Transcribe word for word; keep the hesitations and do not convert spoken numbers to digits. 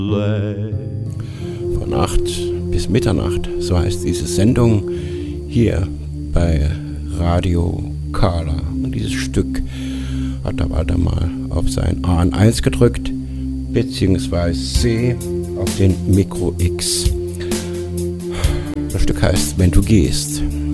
Von acht bis Mitternacht, so heißt diese Sendung hier bei Radio Kala. Und dieses Stück hat der Walter mal auf sein A N eins gedrückt, beziehungsweise C auf den Mikro X. Das Stück heißt Wenn du gehst.